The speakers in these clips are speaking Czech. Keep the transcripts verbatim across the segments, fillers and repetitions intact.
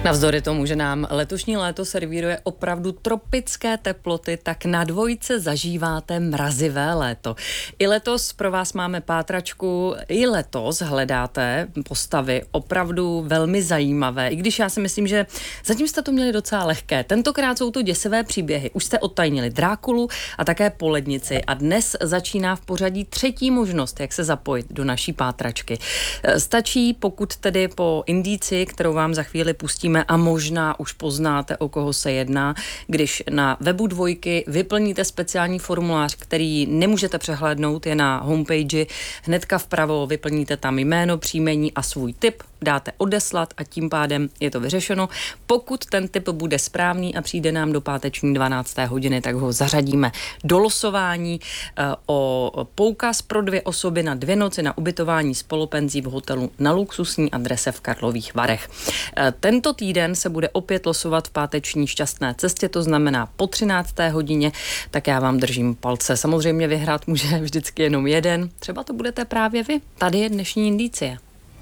Navzdory tomu, že nám letošní léto servíruje opravdu tropické teploty, tak na dvojce zažíváte mrazivé léto. I letos pro vás máme pátračku, i letos hledáte postavy opravdu velmi zajímavé, i když já si myslím, že zatím jste to měli docela lehké. Tentokrát jsou to děsivé příběhy. Už jste odtajnili Drákulu a také Polednici a dnes začíná v pořadí třetí možnost, jak se zapojit do naší pátračky. Stačí, pokud tedy po indici, kterou vám za chvíli pustíme a možná už poznáte, o koho se jedná, když na webu dvojky vyplníte speciální formulář, který nemůžete přehlédnout, je na homepage, hnedka vpravo vyplníte tam jméno, příjmení a svůj tip, dáte odeslat a tím pádem je to vyřešeno. Pokud ten tip bude správný a přijde nám do páteční dvanácté hodiny, tak ho zařadíme do losování o poukaz pro dvě osoby na dvě noci na ubytování spolupenzí v hotelu na luxusní adrese v Karlových Varech. Tento týden se bude opět losovat v páteční šťastné cestě, to znamená po třinácté hodině, tak já vám držím palce. Samozřejmě vyhrát může vždycky jenom jeden, třeba to budete právě vy. Tady je dnešní indicie.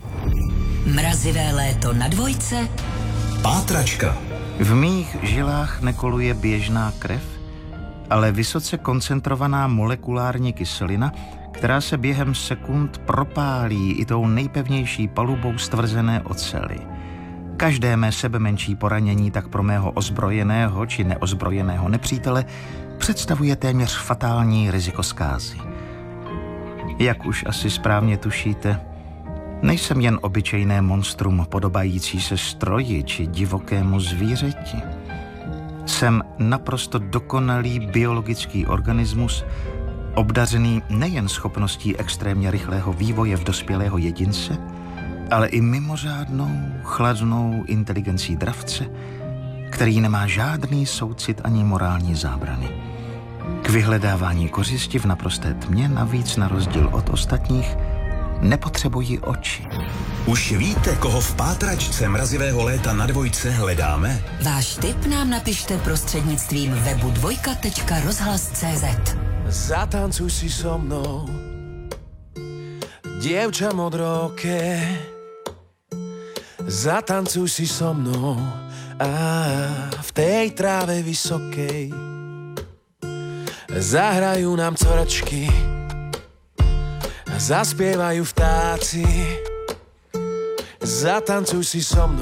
Mrazivé léto na dvojce. Pátračka. V mých žilách nekoluje běžná krev, ale vysoce koncentrovaná molekulární kyselina, která se během sekund propálí i tou nejpevnější palubou stvrzené oceli. Každé mé sebemenší poranění tak pro mého ozbrojeného či neozbrojeného nepřítele představuje téměř fatální riziko zkázy. Jak už asi správně tušíte, nejsem jen obyčejné monstrum podobající se stroji či divokému zvířeti. Jsem naprosto dokonalý biologický organismus, obdařený nejen schopností extrémně rychlého vývoje v dospělého jedince, ale i mimořádnou, chladnou inteligencí dravce, který nemá žádný soucit ani morální zábrany. K vyhledávání kořisti v naprosté tmě navíc na rozdíl od ostatních nepotřebují oči. Už víte, koho v pátračce mrazivého léta na dvojce hledáme? Váš tip nám napište prostřednictvím webu dvojka tečka rozhlas tečka cé zet. Zatancuj si so mnou, dievča modroké. Zatancuj si so mnou a v tej tráve vysokej zahrajú nám coračky, zaspievajú vtáci. Zatancuj si so mnou.